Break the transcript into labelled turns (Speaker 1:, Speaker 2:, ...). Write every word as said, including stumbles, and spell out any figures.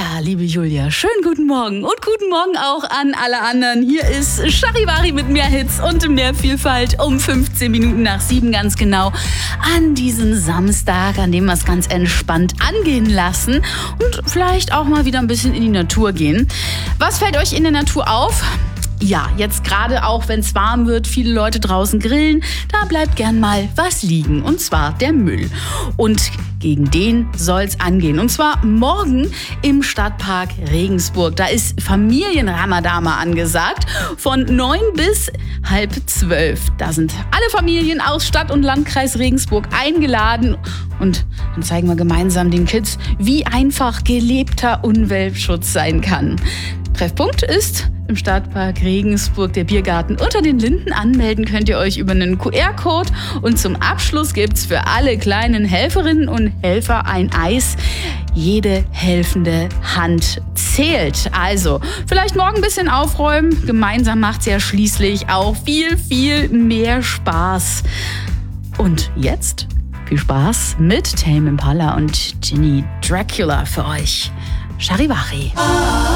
Speaker 1: Ja, liebe Julia, schönen guten Morgen und guten Morgen auch an alle anderen. Hier ist Charivari mit mehr Hits und mehr Vielfalt um fünfzehn Minuten nach sieben ganz genau an diesem Samstag, an dem wir es ganz entspannt angehen lassen und vielleicht auch mal wieder ein bisschen in die Natur gehen. Was fällt euch in der Natur auf? Ja, jetzt gerade auch, wenn es warm wird, viele Leute draußen grillen, da bleibt gern mal was liegen, und zwar der Müll. Und gegen den soll's angehen. Und zwar morgen im Stadtpark Regensburg. Da ist Familienramadama angesagt, von neun bis halb zwölf. Da sind alle Familien aus Stadt und Landkreis Regensburg eingeladen. Und dann zeigen wir gemeinsam den Kids, wie einfach gelebter Umweltschutz sein kann. Treffpunkt ist im Stadtpark Regensburg, der Biergarten unter den Linden. Anmelden könnt ihr euch über einen Q R-Code. Und zum Abschluss gibt's für alle kleinen Helferinnen und Helfer ein Eis. Jede helfende Hand zählt. Also, vielleicht morgen ein bisschen aufräumen. Gemeinsam macht's ja schließlich auch viel, viel mehr Spaß. Und jetzt viel Spaß mit Tame Impala und Ginny Dracula für euch. Charivari.